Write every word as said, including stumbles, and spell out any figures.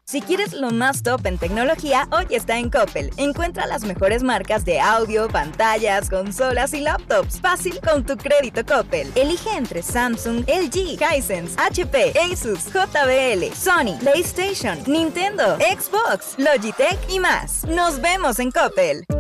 Si quieres lo más top en tecnología, hoy está en Coppel. Encuentra las mejores marcas de audio, pantallas, consolas y laptops. Fácil con tu crédito Coppel. Elige entre Samsung, L G, Hisense, H P, Asus, J B L, Sony, PlayStation, Nintendo, Xbox, Logitech y más. Nos vemos en Coppel.